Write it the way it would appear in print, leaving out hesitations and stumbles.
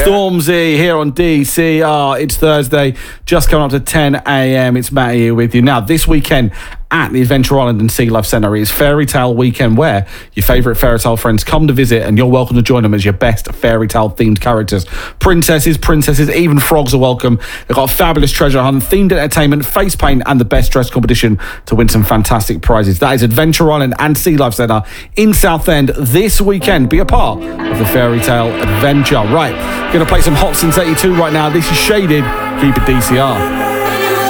Stormzy here on DCR. It's Thursday, just coming up to 10 a.m. It's Matty here with you. Now, this weekend at the Adventure Island and Sea Life Centre is Fairy Tale Weekend, where your favourite fairy tale friends come to visit, and you're welcome to join them as your best fairy tale themed characters. Princesses, even frogs are welcome. They've got a fabulous treasure hunt, themed entertainment, face paint, and the best dress competition to win some fantastic prizes. That is Adventure Island and Sea Life Centre in Southend this weekend. Be a part of the fairy tale adventure. Right, going to play some Hot Since 82 right now. This is Shaded. Keep it DCR.